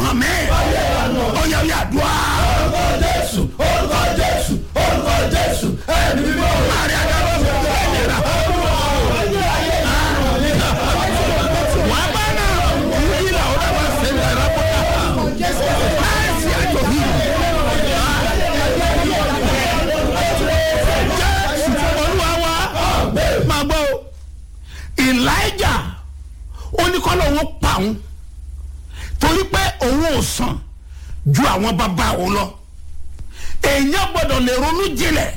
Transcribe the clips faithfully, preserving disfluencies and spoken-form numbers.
hàn mí ọ̀yà ọ̀yà àdúrà. orúkọ Jésù orúkọ Jésù orúkọ Jésù ẹ̀mí mímọ́. Maria Gabo Benera. Wabana ila odawa senda rapota. Asi ajo hi. Olúwa wa máa gbọ́ Elijah oníkọ́lọ́ òun pa òun torí pé òun ò sàn ju àwọn bàbá òun lọ. Èèyàn gbọ́dọ̀ lè ronú jinlẹ̀.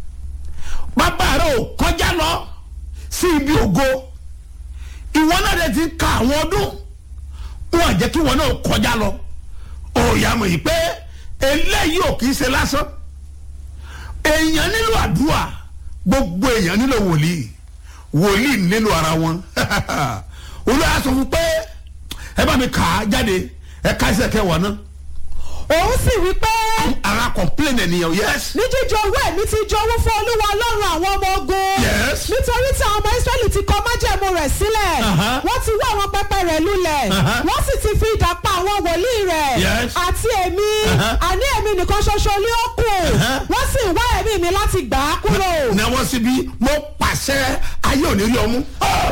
Bàbá rẹ̀ ò kọjá lọ sí ibi ògo. Ìwọ náà dẹ̀ ti ka àwọn ọdún. Wọ́n jẹ́ kí ìwọ náà kọjá lọ. Òòyà mọ̀ yìí pé eléyìí ò kì í ṣe lásán. Èèyàn nílò àdúrà. Gbogbo èèyàn nílò wòlíì. Wòlíì nílò ara wọn. Olúwa sọ fún pé ẹ bá mi kà á jáde ẹ ká ẹsẹ̀ kẹwàá náà. Òun sì wí pé. Ara complain ènìyàn yes. Ní jíjọ owó ẹ̀mí ti jọ̀wọ́ fún Olúwa Ọlọ́run àwọn ọmọ ogun. Yes. Nítorí tí àwọn ọmọ Ísírẹ́lì ti kọ májẹ̀mú rẹ̀ sílẹ̀. Uh-huh. Wọ́n ti wó àwọn pẹpẹ rẹ̀ lulẹ̀. Uh-huh. Wọ́n sì ti fi idà pa àwọn wòlíì rẹ̀. Yes. Àti èmi. Uh-huh. Àní èmi nìkan ṣoṣo ni ó kù. Uh-huh. Wọ́n sì ń wá ẹ̀mí mi láti gbà á kúrò. Náwó síbi mo pàṣẹ ayé ò ní rí ọmú.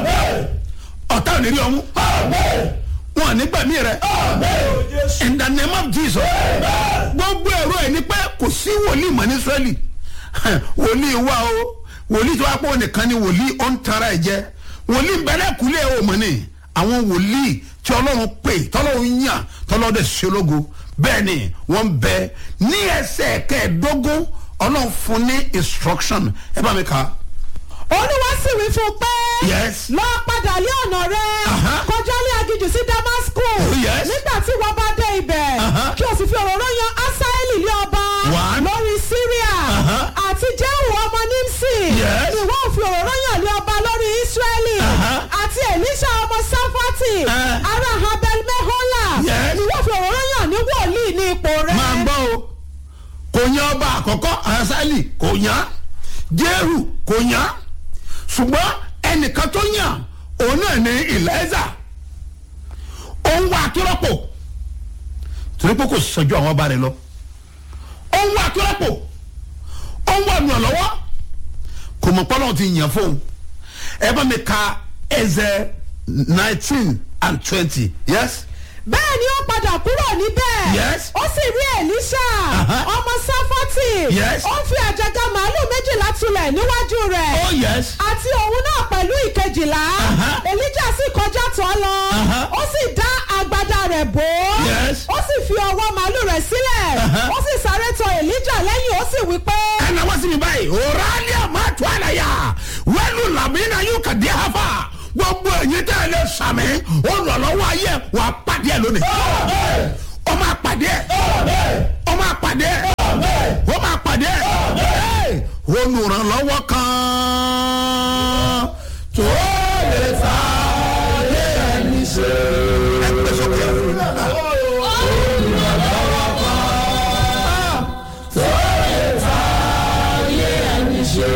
Ọ̀tá ò ní rí ọmú. Wọ́n ní gbẹ̀mí rẹ̀. In the name of Jesus. Gbogbo ẹ̀rọ ẹ̀ ní pé kò sí wòlíì mọ́ ní Ísírẹ́lì. Wòlíì wà o. Wòlíì tó wá pọ̀ nìkan ni wòlíì ó ń tara ẹ̀ jẹ. Wòlíì bẹ̀rẹ̀ kúlẹ̀ ò mọ̀ ni. Àwọn wòlíì tí Ọlọ́run pè tọ́lọ́run yàn tọ́lọ́run dẹ̀ ṣológo. Bẹ́ẹ̀ ni wọ́n bẹ ní ẹsẹ̀ kẹẹ̀ẹ́dógún Ọlọ́run fún ní instruction. Ẹ bá mi kà á. Olúwa sì wí fún un pé. Yes. Lọ padà lé ọ̀nà rẹ̀. Uh-huh. Kọjá lé aginjù sí Damascus. Oh, yes. Nígbà tí wọ́n bá dé ibẹ̀. Uh-huh. Kí o sì fi òróró yan Asaeli lé ọba. One. Lórí Syria. Uh-huh. Àti Jehu ọmọ Nimsi. Yes. Ìwọ ò fi òróró yan lé ọba lórí Israeli. Uh-huh. Àti Elisha ọmọ Safati. Uh. Ará Abel Mehola. Yes. Ìwọ fi òróró yan ní wòlíì ní ipò rẹ̀. Máa ń gbọ́ o. Kò yan ọba àkọ́kọ́ Asaeli kò yan. Jehu kò yan. Ṣùgbọ́n ẹnìkan tó yàn òun náà ní Eliza. Òun wá akérọ́pò torí pé kò sọ́jú àwọn ọba rẹ̀ lọ. Òun wá akérọ́pò. Òun wá nù lọ́wọ́. Kò mọ̀ pọ́nlọ́n ti yàn fóun. Ẹ bá mi ka Ẹsẹ̀ nineteen and twenty. Yes. Bẹ́ẹ̀ ni ó padà kúrò níbẹ̀. Yes. Ó sì rí Elisha. Uh-huh. Ọmọ Safati. Yes. Ó ń fi àjàgà màálù méjìlá tulẹ̀ níwájú rẹ̀. Oh yes. Àti òun náà pẹ̀lú ìkejìlá. Uh-huh. Elijah sì kọjá tọ̀ lọ. Uh-huh. Ó sì dá agbádá rẹ̀ bò ó. Yes. Ó sì fi ọwọ́ màálù rẹ̀ sílẹ̀. Uh-huh. Ó sì sáré tọ̀ Elijah lẹ́yìn ó sì wí pé. Ẹnna wọ́n sì mi báyìí. Òrálí àmọ́ àtọ́ àlàyé. Wẹ́lú làmínà yóò kà dé hafa. Gbogbo ẹ̀yin tẹ́ ẹ lè sàmì. Ó lọ lọ́wọ́ ayé wà á pàdé ẹ̀ lónìí. Ó máa pàdé ẹ̀. Ó máa pàdé ẹ̀. Ó máa pàdé ẹ̀. Olùrànlọ́wọ́ kan tó lè ta ayé ẹni ṣe. Ẹ pẹ́ sókè. Olùrànlọ́wọ́ kan tó lè ta ayé ẹni ṣe.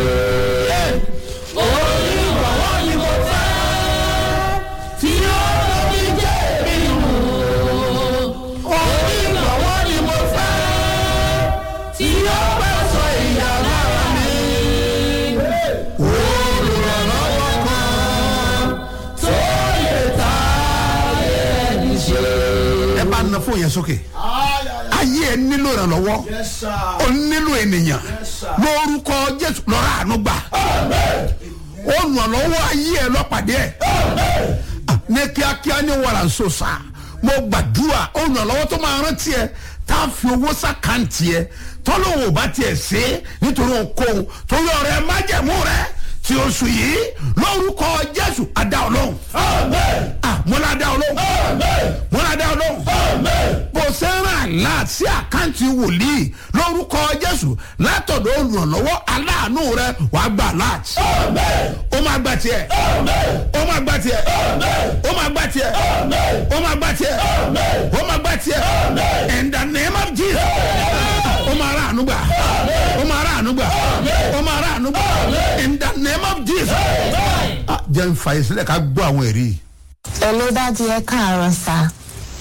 Na fún yẹn sókè ayé ẹ nílò ìrànlọ́wọ́ ó nílò ènìyàn lórúkọ Jésù lọ́ra àánú gbà ó rànlọ́wọ́ ayé ẹ lọ́pàdé ẹ ní kíákíá ní wàrà nsọ́sà mo gbàdúrà ó rànlọ́wọ́ tó máa rántí ẹ tá a fi owó sàkáǹtì ẹ tọ́lọ́wọ́ bá tiẹ̀ ṣe nítorí òǹkóhun torí ọ̀rẹ́ májẹ̀mú rẹ tí oṣù yìí lórúkọ Jésù adá ọlọ́run. Ah, mo la dá ọlọ́run. mo la dá ọlọ́run. bó ṣe ń ràn láti àkáǹtì wòlíì lórúkọ Jésù látọ̀dọ̀ olùrànlọ́wọ́ aláàánú rẹ wàá gbà láti. ó máa gbà tiẹ̀. ó máa gbà tiẹ̀. ó máa gbà tiẹ̀. ó máa gbà tiẹ̀. ó máa gbà tiẹ̀. in the name of Jesus. ó máa rà ànúgbà. ó máa rà ànúgbà. ó máa rà ànúgbà. in the name of Jesus. jẹ́ n fa ìsílẹ̀ ká gbọ́ àwọn ẹ̀rí. Hello dájú ẹ káàárọ̀ sá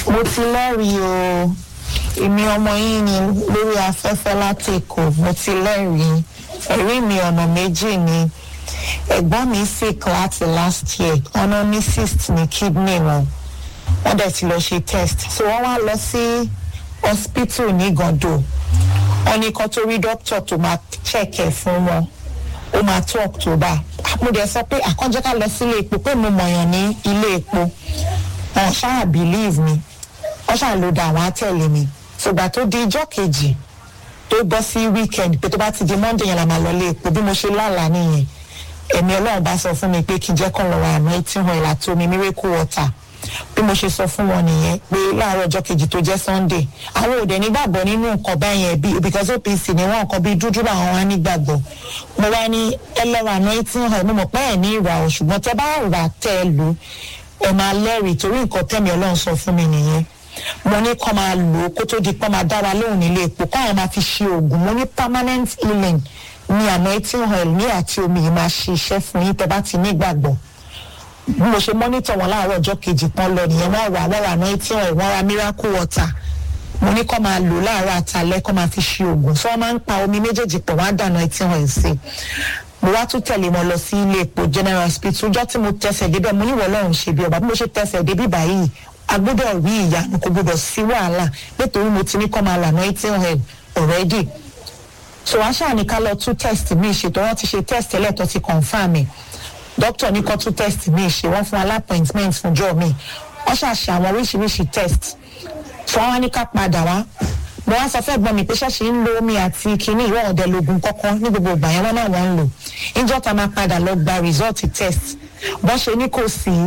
mo ti lẹ́rìí o èmi ọmọ yín ni lórí afẹ́fẹ́ láti Èkó mo ti lẹ́rìí ẹ̀rí mi ọ̀nà méjì ni ẹ̀gbọ́n mi sick láti last year ọ̀nà ní cyst ní kidney wọn wọ́n dẹ̀ ti lọ ṣe test so wọ́n wá lọ sí hospital ní Gàndò wọ́n ní kó tó rí doctor tó máa check ẹ̀ fún wọn ó máa tó October mo dẹ̀ sọ pé àkànjẹ́ ká lọ sílé epo pé mo mọ̀yàn ní ilé epo wọn ṣáà believe me wọ́n ṣáà ló da àwọn àtẹ̀lé mi ṣùgbọ́n tó di ijọ́ kejì tó bọ́ sí weekend pé tó bá ti di Monday yẹn la máa lọ lé epo bí mo ṣe lálàá nìyẹn ẹ̀mí Ọlọ́run bá sọ fún mi pé kí n jẹ́ kó lọ ra anointing oil àti omi miracle water bí mo ṣe sọ fún wọn nìyẹn pé láàárọ̀ ọjọ́ kejì tó jẹ́ Sunday àwọn òde nígbàgbọ́ nínú nǹkan báyẹn bí because O P C ni wọ́n nǹkan bí dúdú làwọn wá nígbàgbọ́ mo wá ní ẹ lọ ra anointing oil mo mọ̀ pé ẹ̀ ní ìrà o ṣùgbọ́n tẹ́ bá rà tẹ́ ẹ lò ẹ máa lẹ́rìí torí nǹkan tẹ́mi Ọlọ́run sọ fún mi nìyẹn mo ní kọ́ máa lò ó kó tó di pọ́n máa dára lóhùn nílé epo káwọn máa fi ṣe oògùn mo ní permanent healing ní anointing oil ní àti omi yìí máa ṣe iṣẹ́ fún yín tẹ́ bá ti nígbàgbọ́ bí mo ṣe mọ́nítọ̀ wọn láàárọ̀ ọjọ́ kejì tán lọ nìyẹn wọ́n wà wọ́n ra anointing oil wọ́n ra miracle water mo ní kọ́ máa lò láàárọ̀ àtàlẹ́ kọ́ máa fi ṣe oògùn so wọ́n máa ń pa omi méjèèjì pọ̀ wọ́n á dà anointing oil sí mo wá tún tẹ̀lé wọn lọ sí ilé epo general hospital ọjọ́ tí mo tẹsẹ̀ débẹ̀ mo ní ìwọ Ọlọ́run ṣe bí ọba bí mo ṣe tẹsẹ̀ débí báyìí a gbọ́dọ̀ rí ìyanu kò gbọ́dọ̀ sí wàhálà nítorí mo ti ní kọ́ máa là anointing oil already so wá ṣáà ní ká lọ tún test mi ṣètò wọn ti ṣe test ẹlẹ́tọ̀ ti confirm mi doctor ní kó tún test mi ṣe wọ́n fún appointment fún jọ́ mi wọ́n ṣàṣà àwọn oríṣiríṣi test so wọ́n wá ní ká padà wá mo wá sọ fẹ́ gbọ́n mi pé ṣẹ́ṣe ń lo omi àti kinní ìwọ̀n ọ̀dẹ lógun kọ́kọ́ ní gbogbo ìgbà yẹn wọ́n náà wọ́n ń lò níjọ́ ta máa padà lọ gba result test bọ́n ṣe ní kò sí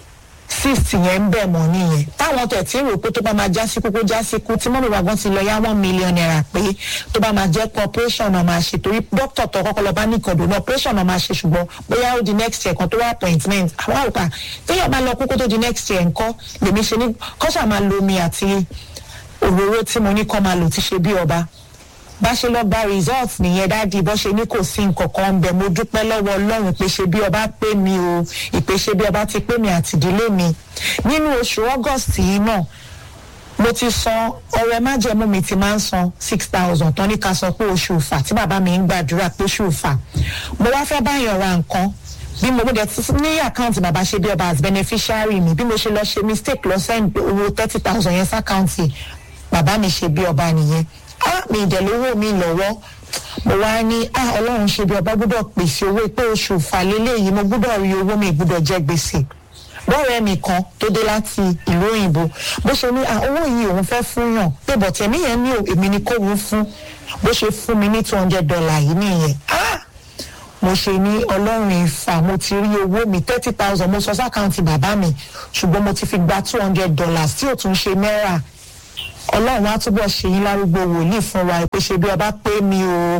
cyst yẹn ń bẹ̀ mọ́ nìyẹn táwọn tẹ̀ tí ń rò pé tó bá máa já sí kókó já sí kú tí mọ́mí wa gan ti lọ yá one million naira pé tó bá máa jẹ́ pé operation náà máa ṣe torí dókítà tó kọ́kọ́ lọ bá ní ìkọ̀dọ̀ náà operation náà máa ṣe ṣùgbọ́n bóyá ó di next year kan tó wá appointment àwọn àrùkà téèyàn bá lọ kókó tó di next year nǹkan lèmi ṣe ní kọ́ṣà máa lo omi àti òróró tí mo ní kọ́ máa lò ti ṣe bí ọba bá ṣe lọ gba results nìyẹn dáàdi bó ṣe ní kò sí nǹkan kan ń bẹ mo dúpẹ́ lọ́wọ́ Ọlọ́run pé ṣe bí ọba pé mi o ìpè ṣe bí ọba ti pé mi àti ìdílé mi nínú oṣù August yìí náà mo ti san ọrẹ májẹ̀mú mi ti máa ń san six thousand tán ní ká sọ pé oṣù Ìfà tí bàbá mi ń gbàdúrà pé oṣù Ìfà mo wá fẹ́ báyọ̀ ra nǹkan bí mo gbọ́dọ̀ ní àkáǹtì bàbá ṣe bí ọba as beneficiary mi bí mo ṣe lọ ṣe mistake lọ send owó thirty thousand yẹn sákáǹtì bàbá mi ṣe bí ọba nìyẹn ah mi ìdẹ̀lówó mi lọ́wọ́ mo wá ní ah Ọlọ́run ṣe bí ọba gbọ́dọ̀ pèsè owó pé oṣù Ìfà lélẹ́yìí mo gbọ́dọ̀ rí owó mi gbọ́dọ̀ jẹ gbèsè bọ́ọ̀rẹ́ mi kan tó dé láti ìlú òyìnbó bó ṣe ní ah owó yìí òun fẹ́ fún yàn pé bọ̀tẹ̀mí yẹn ní èmi ni kò wú fún bó ṣe fún mi ní two hundred dollar yìí nìyẹn ah mo ṣe ní Ọlọ́run Ìfà mo ti rí owó mi thirty thousand mo sọ sákàǹtì bàbá mi ṣùgbọ́n mo ti fi gba two hundred dollars tí ò tún ṣe náírà Ọlọ́run á túbọ̀ ṣe yín lárúgbó wòlíì fún wa pé ṣe bí ọba pé mi o.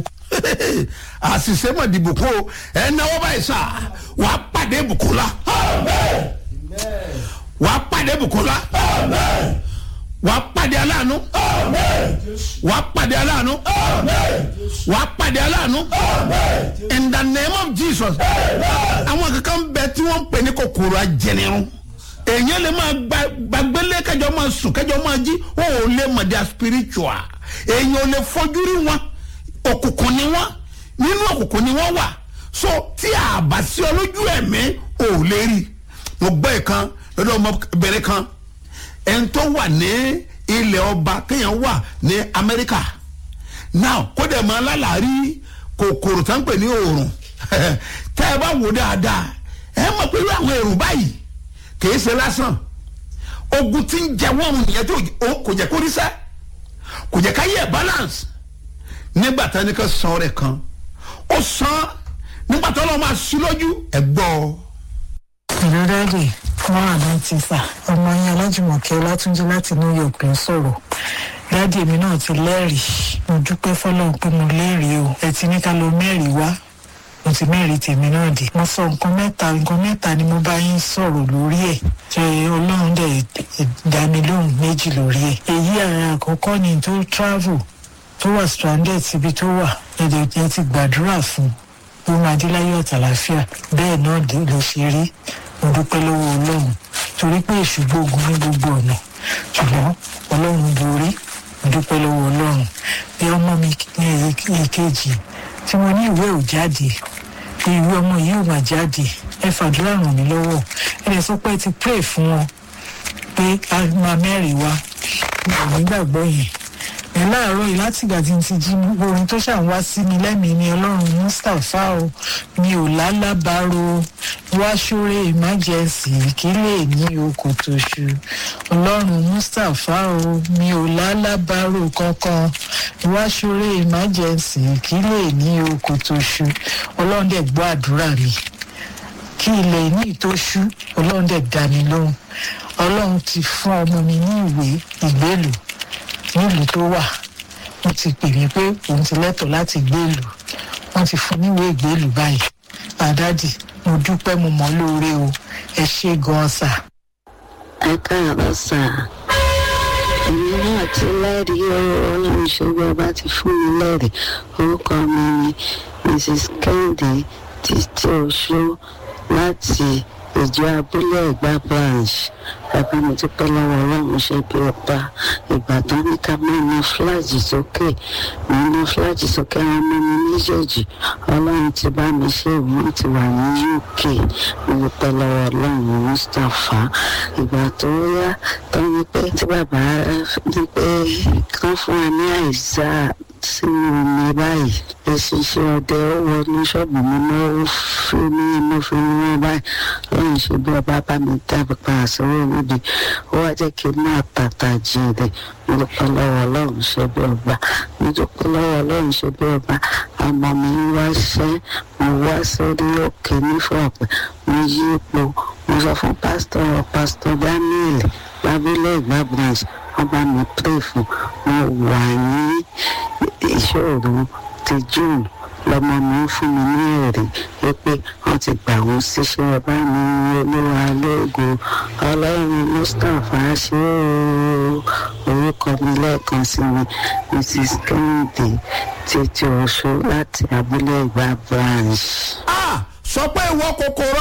àṣìṣe mọ̀ dìbò kó ẹ̀ náwó báyìí sá wà á pàdé Bùkọ́lá wà á pàdé Bùkọ́lá wà á pàdé aláàánú wà á pàdé aláàánú wà á pàdé aláàánú in the name of Jesus. àwọn kankan bẹ tí wọ́n ń pè ní kòkòrò ajẹnirun èèyàn lè máa gbàgbélé kẹjọ máa sùn kẹjọ máa jí wọn ò lè mọ̀ dia spiritual èèyàn ò lè fojú rí wọn òkùnkùn ni wọn nínú òkùnkùn ni wọn wà so tí a bá sí ọ lójú ẹ̀mí ò lè rí mo gbọ́ ìkan lọ́dọ̀ ọmọbìnrin kan ẹni tó wà ní ilẹ̀ ọba kéèyàn wà ní Amẹ́ríkà now kó dẹ̀ máa lálàárí kòkòrò tá ń pè ní òòrùn tẹ́ ẹ bá wò dáadáa ẹ mọ̀ pé irú àwọn èrò báyìí kìí ṣe lásán ogun tí ń jẹ wọn nìyẹn tó kò jẹ kó rí sẹ kò jẹ ká yẹ balance nígbà tí ẹnìkan san rẹ kan ó san nígbà tí Ọlọ́run máa sí lójú ẹ gbọ́. ìlú dáàdì wọn àná ti sà ọmọ yín Ọlájùmọ̀kẹ́ Ọlátúnjí láti New York ló sọ̀rọ̀ dáàdì èmi náà ti lẹ́rìí mo dúpẹ́ fọlọ́run pé mo lẹ́rìí o ẹ ti ní ká lọ mẹ́rìí wá mo ti mẹ́rin tèmi náà dé mo sọ nǹkan mẹ́ta nǹkan mẹ́ta ni mo bá yín sọ̀rọ̀ lórí ẹ̀ ṣe Ọlọ́run dẹ̀ dá mi lóhùn méjì lórí ẹ̀ èyí ara àkọ́kọ́ ni tó travel tó wà stranded síbi tó wà ẹ̀dẹ̀ ẹ̀ ti gbàdúrà fún ó máa dé láyọ̀ àtàlàáfíà bẹ́ẹ̀ náà ló ṣe rí mo dúpẹ́ lọ́wọ́ Ọlọ́run torí pé èṣù gbógun ní gbogbo ọ̀nà ṣùgbọ́n ọlọ́run borí dúpẹ́ lọ́wọ́ ọlọ́run. bí ọmọ mi èkejì tí mo ní ìwé ò jáde ìwé ọmọ yìí ò mà jáde ẹ fàdúrà ràn mí lọ́wọ́ ẹ lè sọ pé ẹ ti pray fún wọn pé a máa mẹ́rin wá mi ò nígbàgbọ́ yẹn ẹ láàárọ̀ yìí láti ìgbà tí n ti jí orin tó ṣàn wá sí mi lẹ́mìí ni ọlọ́run Mustapha o mi ò lálábàárò wá ṣúré emergency kí lè ní oko tó ṣu ọlọ́run Mustapha o mi ò lálábàárò kankan wá ṣúré emergency kí lè ní oko tó ṣu ọlọ́run dẹ̀ gbọ́ àdúrà mi kí ilẹ̀ ní ìtóṣú ọlọ́run dẹ̀ dá mi lóhùn ọlọ́run ti fún ọmọ mi ní ìwé ìgbélùú nílùú tó wà wọ́n ti pè mí pé òun ti lẹ́tọ̀ọ́ láti gbélùú wọ́n ti fún níwèé ìgbélùú báyìí àdádì mo dúpẹ́ mo mọ̀ lóore o ẹ ṣé gan-an sà. ẹ káàárọ̀ sà èmi náà ti lẹ́rìí o ọlọ́run ṣẹ́gun ọba ti fún mi lẹ́rìí orúkọ mi ni Mrs Kẹ́hìndé Títí Oṣó láti ìjọ abúlé Ẹ̀gbá branch bàbá mi dúpẹ́ lọ́wọ́ ọlọ́run ṣe bí ọba ìgbà tó ní ká máa na fúláàjì sókè mo na fúláàjì sókè àwọn ọmọ mi méjèèjì ọlọ́run ti bá mi ṣe ìwọ́n ti wà ní U K mo dúpẹ́ lọ́wọ́ ọlọ́run Mustapha ìgbà tó yá tó ní pé tí bàbá ní pé kán fún wa ní àìsà sínú omi báyìí èsì iṣẹ́ ọdẹ ó wọnú ṣọ́ọ̀bù mi náà ó fi ní inú fi ní wọn báyìí ọlọ́run ṣe bí ọba bá mi dábì pa àṣọwọ́ níbi ó wá jẹ́ kí n máa tàtà jìnrìn mo dúpẹ́ lọ́wọ́ ọlọ́run ṣe bí ọba mo dúpẹ́ lọ́wọ́ ọlọ́run ṣe bí ọba àmọ́ mi ń wáṣẹ́ mo wá sórí òkè nífọ̀ọ́pẹ́ mo yí ipò mo sọ fún pásítọ̀ pásítọ̀ Daniel lábílé Ẹ̀gbá branch wọ́n bá mi pray fún mo wà ní ìṣòro ti June lọmọ mi ń fún mi ní èrè wípé wọ́n ti gbà wọ́n síṣẹ́ ọba mi olúwa lógo ọlọ́run Mustapha ṣe o orúkọ mi lẹ́ẹ̀kan sí mi Mrs Kẹ́hìndé Títí Oṣó láti abúlé Ẹ̀gbá branch. sọ pé ìwọ kòkòrò